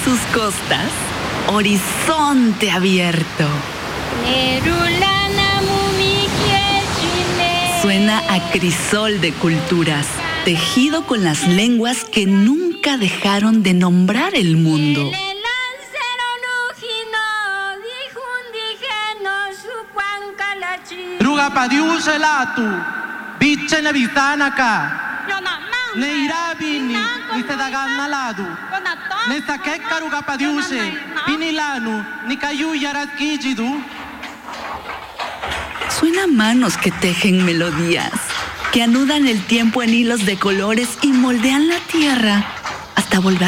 sus costas, horizonte abierto. Suena a crisol de culturas, tejido con las lenguas que nunca dejaron de nombrar el mundo. Rugapadiuselatu, bichene bitanaka. Neirabini, nisedaganaladu. Nesakeka rugapadiuse, pinilanu, nikayuyaraskijidu. Suena manos que tejen melodías, que anudan el tiempo en hilos de colores y moldean la tierra hasta volver